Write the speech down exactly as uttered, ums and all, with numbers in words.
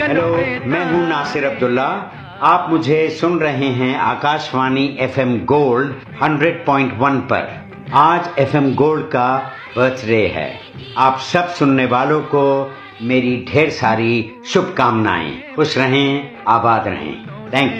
Hello, मैं हूँ नासिर अब्दुल्ला। आप मुझे सुन रहे हैं Akashvani FM gold hundred point one पर। आज एफएम गोल्ड का बर्थडे है। आप सब सुनने वालों को मेरी ढेर सारी शुभकामनाएं। खुश रहें, आबाद रहें। Thank you.